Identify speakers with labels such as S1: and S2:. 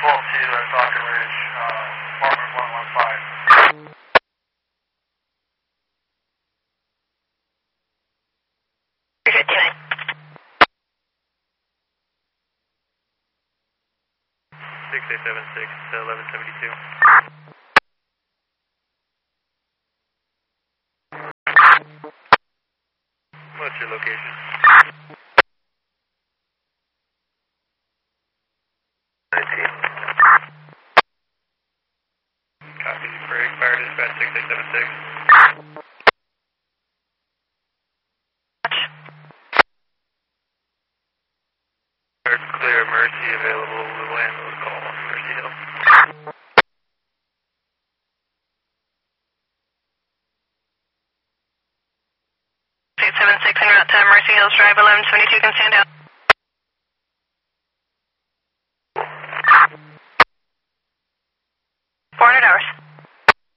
S1: 12-2 at Falcon Ridge, apartment 115.
S2: 359.
S3: 6876 to 1172. What's your location? 19. Copy. Break. Fire dispatch 6876. Clear. Mercy available. We will handle the call on Mercy Hill.
S2: Six en route to Mercy Hills Drive 1172 can stand out.